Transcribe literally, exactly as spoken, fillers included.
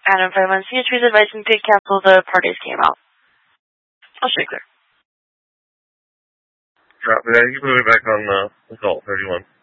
Adam five one, C H P's advising to cancel the parties came out. I'll show you clear. Drop it. You can put it back on the, the call, thirty-one.